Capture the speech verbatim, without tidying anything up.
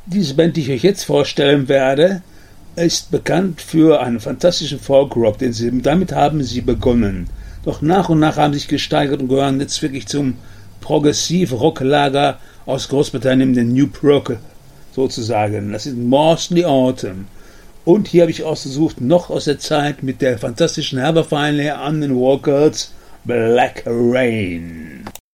Diese Band, die ich euch jetzt vorstellen werde, ist bekannt für einen fantastischen Folk-Rock, den sie, damit haben sie begonnen. Doch nach und nach haben sie sich gesteigert und gehören jetzt wirklich zum Progressiv-Rock-Lager aus Großbritannien, den New Prog sozusagen. Das ist Mostly Autumn. Und hier habe ich ausgesucht, noch aus der Zeit mit der fantastischen Heather Finlay an den Vocals, Black Rain.